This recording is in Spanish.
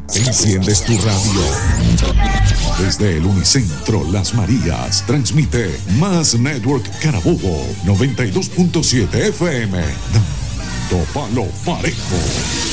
Enciendes tu radio. Desde el Unicentro Las Marías, transmite Más Network Carabobo, 92.7 FM. Dando palo parejo.